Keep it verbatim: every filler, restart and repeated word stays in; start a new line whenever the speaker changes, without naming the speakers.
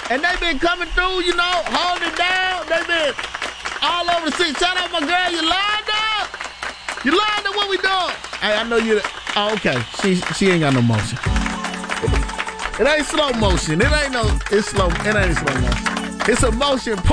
And they been coming through, you know, holding it down. They been all over the city. Shout out my girl, Yolanda. Yolanda, what we doing? Hey, I know you. Oh, okay. She she ain't got no motion. It ain't slow motion. It ain't no. It's slow. It ain't slow motion. It's a motion.